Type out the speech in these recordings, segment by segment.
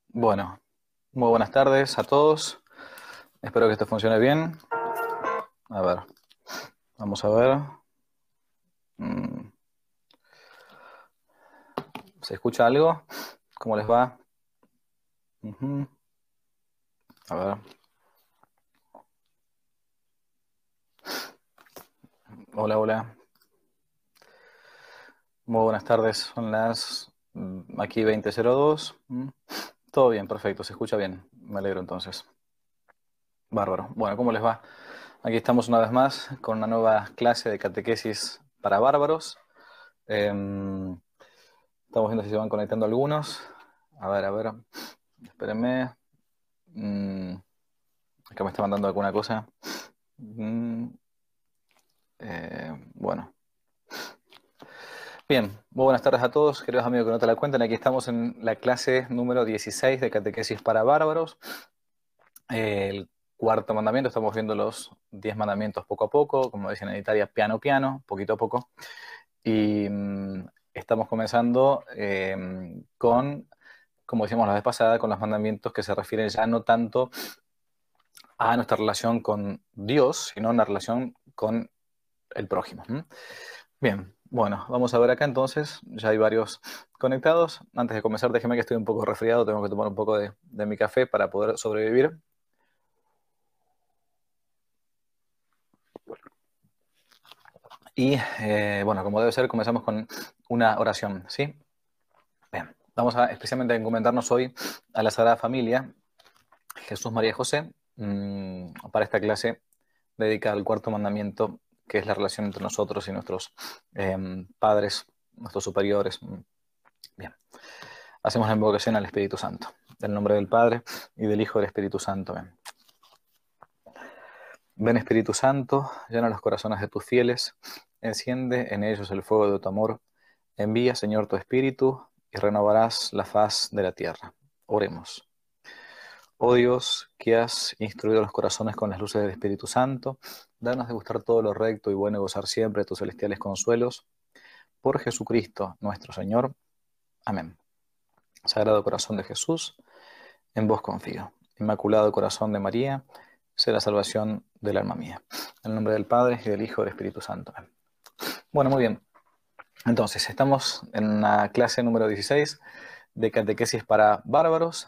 Bueno, muy buenas tardes a todos. Espero que esto funcione bien. A ver, vamos a ver. Mm, ¿Se escucha algo? ¿Cómo les va? Ujú. A ver. Hola, hola. Muy buenas tardes. Son las aquí 20:02. Todo bien, perfecto. Se escucha bien. Me alegro entonces. Bárbaro. Bueno, ¿cómo les va? Aquí estamos una vez más con una nueva clase de catequesis para bárbaros. Em, Estamos viendo si se van conectando algunos. A ver. Espérenme. Mm, Acá me está mandando alguna cosa. Mm, bueno. Bien, muy buenas tardes a todos, queridos amigos que no te la cuentan. Aquí estamos en la clase número 16 de Catequesis para Bárbaros. El cuarto mandamiento, estamos viendo los 10 mandamientos poco a poco, como dicen en Italia, piano piano, poquito a poco. Y estamos comenzando con, como decíamos la vez pasada, con los mandamientos que se refieren ya no tanto a nuestra relación con Dios, sino a una relación con el prójimo. Bien, bueno, vamos a ver acá entonces, ya hay varios conectados. Antes de comenzar, déjeme que estoy un poco resfriado, tengo que tomar un poco de mi café para poder sobrevivir. Y bueno, como debe ser, comenzamos con una oración, ¿sí? Bien, vamos a especialmente encomendarnos hoy a la Sagrada Familia, Jesús, María y José, para esta clase dedicada al cuarto mandamiento, que es la relación entre nosotros y nuestros padres, nuestros superiores. Bien. Hacemos la invocación al Espíritu Santo. En el nombre del Padre, y del Hijo y del Espíritu Santo. Amén. Ven Espíritu Santo, llena los corazones de tus fieles, enciende en ellos el fuego de tu amor. Envía, Señor, tu Espíritu, y renovarás la faz de la tierra. Oremos. Oh Dios, que has instruido los corazones con las luces del Espíritu Santo, danos de gustar todo lo recto y bueno y gozar siempre de tus celestiales consuelos. Por Jesucristo nuestro Señor. Amén. Sagrado Corazón de Jesús, en vos confío. Inmaculado Corazón de María, sé la salvación del alma mía. En el nombre del Padre, y del Hijo, y del Espíritu Santo. Bueno, muy bien. Entonces, estamos en una clase número 16 de catequesis para bárbaros.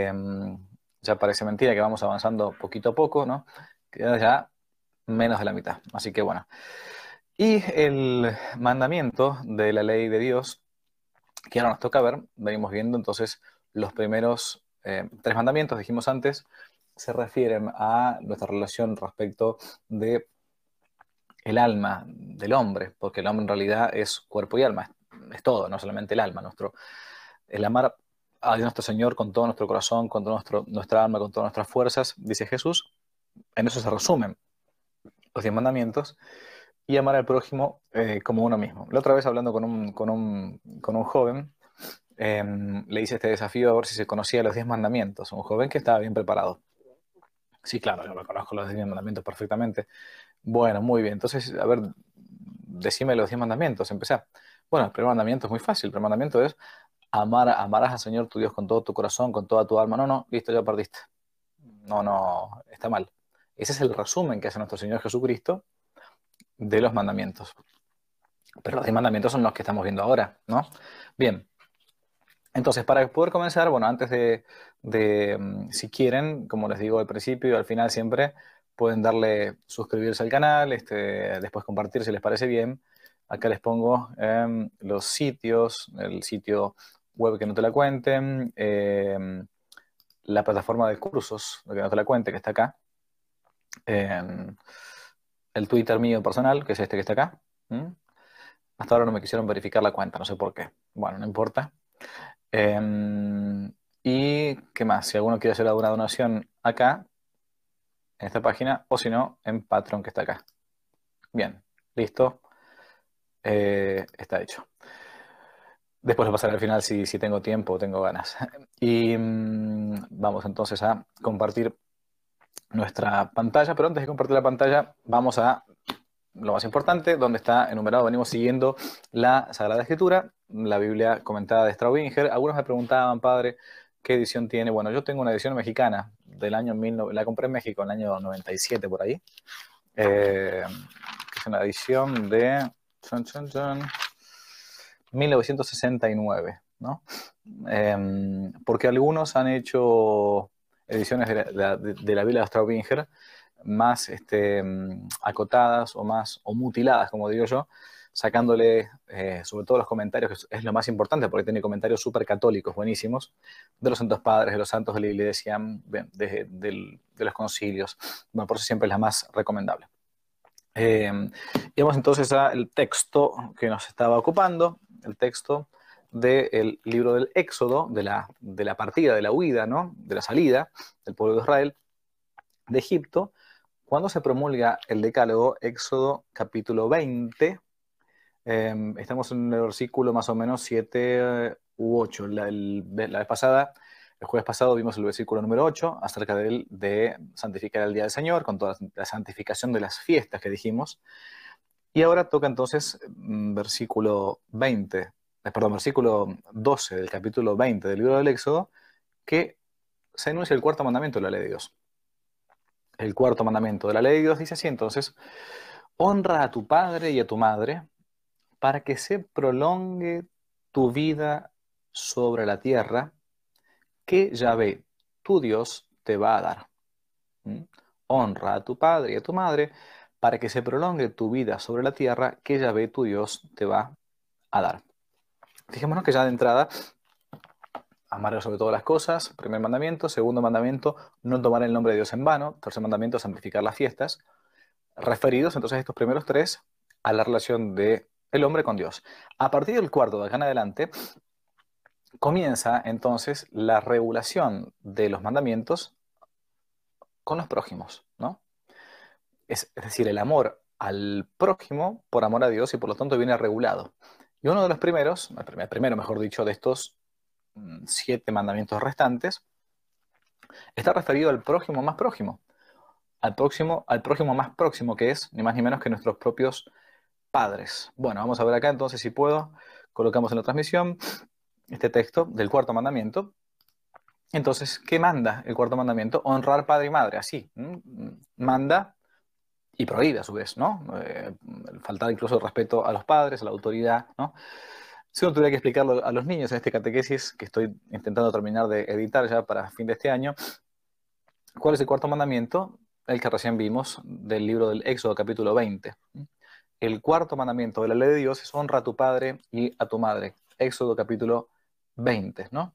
Ya parece mentira que vamos avanzando poquito a poco, ¿no? Queda ya menos de la mitad. Así que bueno. Y el mandamiento de la ley de Dios, que ahora nos toca ver, venimos viendo entonces los primeros tres mandamientos, dijimos antes, se refieren a nuestra relación respecto de el alma del hombre, porque el hombre en realidad es cuerpo y alma, es todo, no solamente el alma. El amar a Dios nuestro Señor con todo nuestro corazón, con toda nuestra alma, con todas nuestras fuerzas, dice Jesús, en eso se resumen los 10 mandamientos, y amar al prójimo como uno mismo. La otra vez hablando con un joven, le hice este desafío a ver si se conocía los 10 mandamientos, un joven que estaba bien preparado. Sí, claro, yo me conozco los 10 mandamientos perfectamente. Bueno, muy bien. Entonces, a ver, decime los 10 mandamientos. Empezá. Bueno, el primer mandamiento es muy fácil. El primer mandamiento es amarás al Señor tu Dios con todo tu corazón, con toda tu alma. No, no, listo, ya perdiste. No, no, está mal. Ese es el resumen que hace nuestro Señor Jesucristo de los mandamientos. Pero los 10 mandamientos son los que estamos viendo ahora, ¿no? Bien. Entonces, para poder comenzar, bueno, antes si quieren, como les digo al principio y al final siempre, pueden darle suscribirse al canal, después compartir si les parece bien. Acá les pongo los sitios, el sitio web que no te la cuenten, la plataforma de cursos, que no te la cuente, que está acá, em, el Twitter mío personal, que es este que está acá. ¿Mm? Hasta ahora no me quisieron verificar la cuenta, no sé por qué. Bueno, no importa. ¿Y qué más? Si alguno quiere hacer alguna donación acá, en esta página, o si no, en Patreon que está acá. Bien, listo. Está hecho. Después lo pasaré al final si tengo tiempo o tengo ganas. Y vamos entonces a compartir nuestra pantalla, pero antes de compartir la pantalla, vamos a lo más importante, donde está enumerado, venimos siguiendo la Sagrada Escritura, la Biblia comentada de Straubinger. Algunos me preguntaban, padre, ¿Qué edición tiene? Bueno, yo tengo una edición mexicana del año 19, la compré en México en el año 97 por ahí. Que es una edición de 1969, ¿no? Porque algunos han hecho ediciones de la Biblia de Staubinger más acotadas o mutiladas, como digo yo, sacándole sobre todo los comentarios, que es lo más importante, porque tiene comentarios súper católicos, buenísimos, de los santos padres, de los santos de la iglesia, de los concilios. Bueno, por eso siempre es la más recomendable. Y vamos entonces al texto que nos estaba ocupando, el texto del libro del Éxodo, de la partida, de la huida, ¿no? De la salida del pueblo de Israel de Egipto, cuando se promulga el Decálogo, Éxodo capítulo 20. Estamos en el versículo más o menos 7 u 8. La vez pasada, el jueves pasado, vimos el versículo número 8 acerca de santificar el día del Señor, con toda la santificación de las fiestas que dijimos. Y ahora toca entonces versículo 20, versículo 12 del capítulo 20 del libro del Éxodo, que se enuncia el cuarto mandamiento de la ley de Dios. El cuarto mandamiento de la ley de Dios dice así entonces: honra a tu padre y a tu madre para que se prolongue tu vida sobre la tierra que Yahvé, tu Dios, te va a dar. ¿Mm? Honra a tu padre y a tu madre para que se prolongue tu vida sobre la tierra que Yahvé, tu Dios, te va a dar. Fijémonos que ya de entrada, amar sobre todas las cosas, primer mandamiento. Segundo mandamiento, no tomar el nombre de Dios en vano. Tercer mandamiento, santificar las fiestas. Referidos entonces estos primeros tres a la relación de el hombre con Dios. A partir del cuarto, de acá en adelante, comienza entonces la regulación de los mandamientos con los prójimos, ¿no? Es decir, el amor al prójimo por amor a Dios, y por lo tanto viene regulado. Y uno de los primeros, el primero mejor dicho, de estos 7 mandamientos restantes, está referido al prójimo más próximo, al prójimo más próximo, que es ni más ni menos que nuestros propios padres. Bueno, vamos a ver acá entonces, si puedo, colocamos en la transmisión este texto del cuarto mandamiento. Entonces, ¿qué manda el cuarto mandamiento? Honrar padre y madre, así. Manda y prohíbe a su vez, ¿no? Faltar incluso el respeto a los padres, a la autoridad, ¿no? Si uno tuviera que explicarlo a los niños en este catequesis que estoy intentando terminar de editar ya para fin de este año, ¿cuál es el cuarto mandamiento? El que recién vimos del libro del Éxodo capítulo 20. El cuarto mandamiento de la ley de Dios es honra a tu padre y a tu madre. Éxodo capítulo 20, ¿no?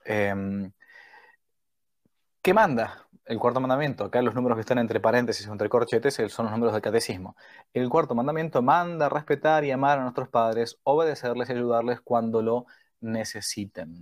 ¿Qué manda el cuarto mandamiento? Acá los números que están entre paréntesis o entre corchetes son los números del catecismo. El cuarto mandamiento manda respetar y amar a nuestros padres, obedecerles y ayudarles cuando lo necesiten.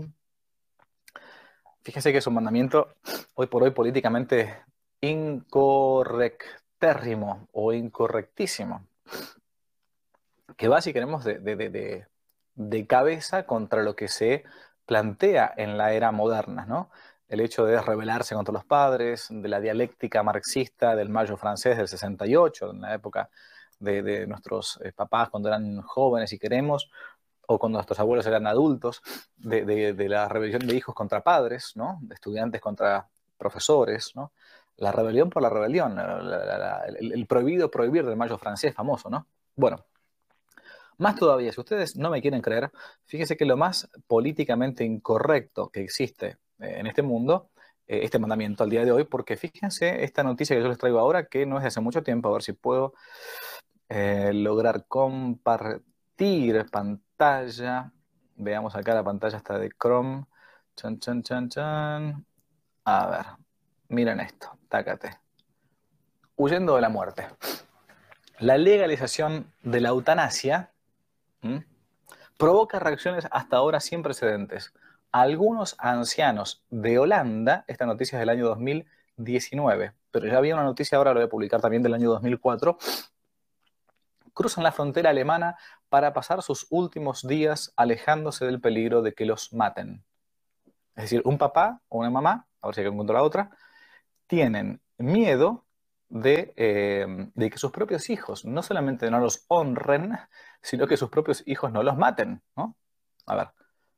Fíjense que es un mandamiento hoy por hoy políticamente incorrectérrimo o incorrectísimo, que va, si queremos, de cabeza contra lo que se plantea en la era moderna, ¿no? El hecho de rebelarse contra los padres, de la dialéctica marxista del Mayo francés del 68, en la época de nuestros papás cuando eran jóvenes, si queremos, o cuando nuestros abuelos eran adultos, de la rebelión de hijos contra padres, ¿no? De estudiantes contra profesores, ¿no? La rebelión por la rebelión, el prohibido prohibir del Mayo francés famoso, ¿no? Bueno, más todavía, si ustedes no me quieren creer, fíjense que lo más políticamente incorrecto que existe en este mundo, este mandamiento al día de hoy, porque fíjense esta noticia que yo les traigo ahora, que no es de hace mucho tiempo, a ver si puedo lograr compartir pantalla. Veamos acá, la pantalla está de Chrome. Chan, chan, chan, chan. A ver, miren esto, tácate. Huyendo de la muerte. La legalización de la eutanasia provoca reacciones hasta ahora sin precedentes. Algunos ancianos de Holanda, esta noticia es del año 2019, pero ya había una noticia, ahora lo voy a publicar también, del año 2004, cruzan la frontera alemana para pasar sus últimos días alejándose del peligro de que los maten. Es decir, un papá o una mamá, a ver si encuentro la otra, tienen miedo de que sus propios hijos no solamente no los honren, sino que sus propios hijos no los maten, ¿no? A ver,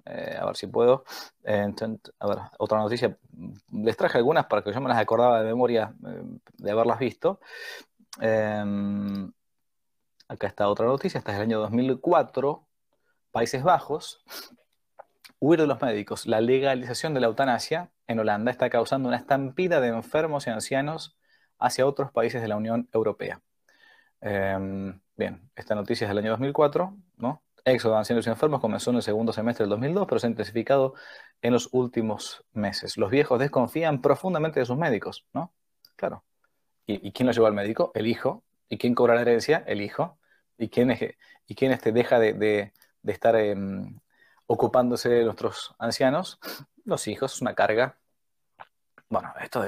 A ver si puedo. A ver, otra noticia. Les traje algunas para que yo me las acordaba de memoria de haberlas visto. Eh, Acá está otra noticia. Esta es del año 2004. Países Bajos. Huir de los médicos. La legalización de la eutanasia en Holanda está causando una estampida de enfermos y ancianos hacia otros países de la Unión Europea. Bien, esta noticia es del año 2004, ¿no? Éxodo de ancianos y enfermos comenzó en el segundo semestre del 2002, pero se ha intensificado en los últimos meses. Los viejos desconfían profundamente de sus médicos, ¿no? Claro. ¿Y quién lo llevó al médico? El hijo. ¿Y quién cobra la herencia? El hijo. ¿Y quién deja de estar ocupándose de nuestros ancianos? Los hijos, es una carga. Bueno,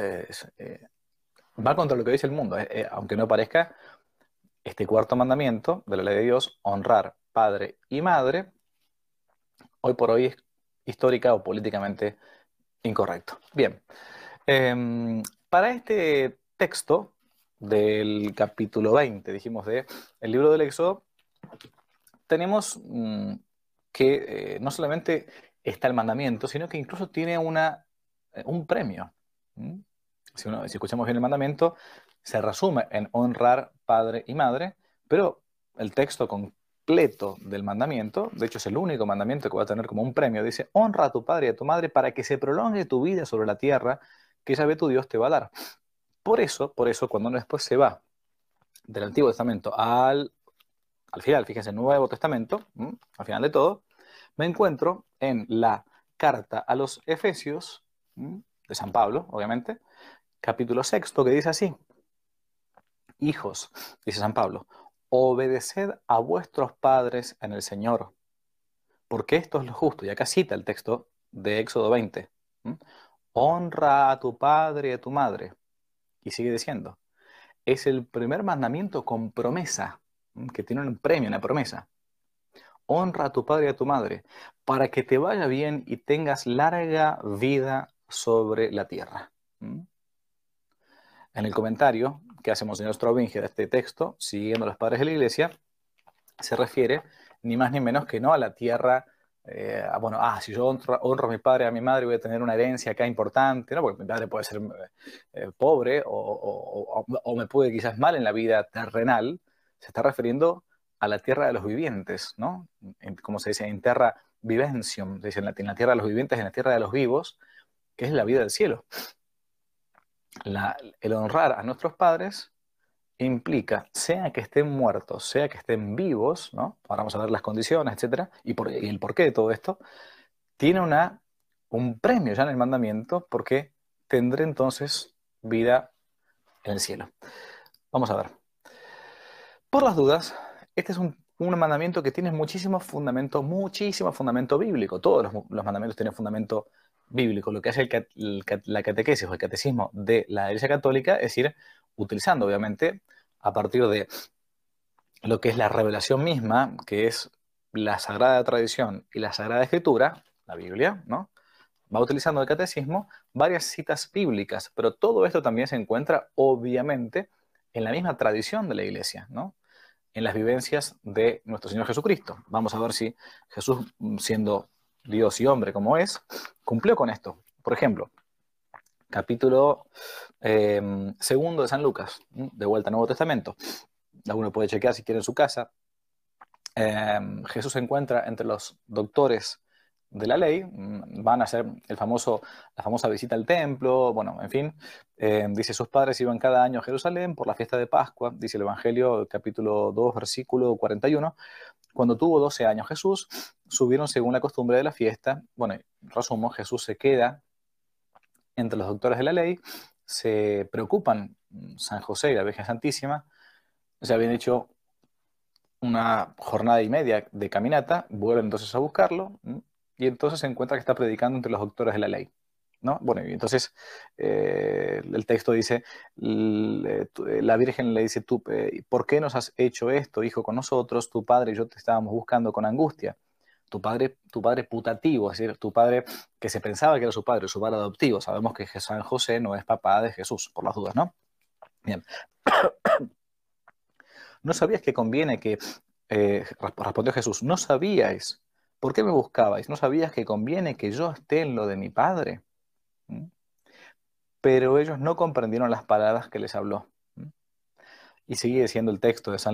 va contra lo que dice el mundo, aunque no parezca. Este cuarto mandamiento de la ley de Dios, honrar padre y madre, hoy por hoy es histórica o políticamente incorrecto. Bien, para este texto del capítulo 20, dijimos, de el libro del Éxodo, tenemos que no solamente está el mandamiento, sino que incluso tiene un premio. ¿Mm? Si escuchamos bien el mandamiento, se resume en honrar padre y madre, pero el texto completo del mandamiento, de hecho es el único mandamiento que va a tener como un premio, dice: honra a tu padre y a tu madre para que se prolongue tu vida sobre la tierra que Yahvé tu Dios te va a dar. Por eso, cuando uno después se va del Antiguo Testamento al final, fíjense, el Nuevo Testamento, al final de todo, me encuentro en la carta a los Efesios, de San Pablo, obviamente, capítulo 6, que dice así: hijos, dice San Pablo, obedeced a vuestros padres en el Señor, porque esto es lo justo. Y acá cita el texto de Éxodo 20. Honra a tu padre y a tu madre. Y sigue diciendo, es el primer mandamiento con promesa, que tiene un premio, una promesa. Honra a tu padre y a tu madre, para que te vaya bien y tengas larga vida sobre la tierra. En el comentario que hace Monseñor Straubinger a este texto, siguiendo a los padres de la Iglesia, se refiere ni más ni menos que no a la tierra. Si yo honro a mi padre y a mi madre, voy a tener una herencia acá importante, ¿no? Porque mi padre puede ser pobre o me puede quizás mal en la vida terrenal. Se está refiriendo a la tierra de los vivientes, ¿no? Como se dice, en terra viventium, se dice en la tierra de los vivientes, en la tierra de los vivos, que es la vida del cielo. El honrar a nuestros padres implica, sea que estén muertos, sea que estén vivos, ¿no? Ahora vamos a ver las condiciones, etcétera, y el porqué de todo esto, tiene un premio ya en el mandamiento, porque tendré entonces vida en el cielo. Vamos a ver. Por las dudas, este es un mandamiento que tiene muchísimo fundamento bíblico. Todos los mandamientos tienen fundamento bíblico. Lo que hace la catequesis o el catecismo de la Iglesia Católica es ir utilizando, obviamente, a partir de lo que es la revelación misma, que es la Sagrada Tradición y la Sagrada Escritura, la Biblia, ¿no? Va utilizando el catecismo varias citas bíblicas, pero todo esto también se encuentra, obviamente, en la misma tradición de la Iglesia, ¿no? En las vivencias de nuestro Señor Jesucristo. Vamos a ver si Jesús, siendo Dios y hombre como es, cumplió con esto. Por ejemplo, capítulo segundo de San Lucas, de vuelta al Nuevo Testamento. Alguno puede chequear si quiere en su casa. Jesús se encuentra entre los doctores de la ley, van a hacer la famosa visita al templo, bueno, en fin, dice: sus padres iban cada año a Jerusalén por la fiesta de Pascua, dice el Evangelio, capítulo 2, versículo 41. Cuando tuvo 12 años Jesús, subieron según la costumbre de la fiesta. Bueno, resumo, Jesús se queda entre los doctores de la ley, se preocupan San José y la Virgen Santísima, se habían hecho una jornada y media de caminata, vuelven entonces a buscarlo, y entonces se encuentra que está predicando entre los doctores de la ley, ¿no? Bueno, y entonces el texto dice, la Virgen le dice: tú, ¿por qué nos has hecho esto, hijo, con nosotros? Tu padre y yo te estábamos buscando con angustia. Tu padre putativo, es decir, tu padre que se pensaba que era su padre adoptivo. Sabemos que San José no es papá de Jesús, por las dudas, ¿no? Bien. ¿No sabías que conviene que, respondió Jesús, no sabíais ¿Por qué me buscabais? ¿No sabías que conviene que yo esté en lo de mi Padre? ¿Mm? Pero ellos no comprendieron las palabras que les habló. ¿Mm? Y sigue diciendo el texto de San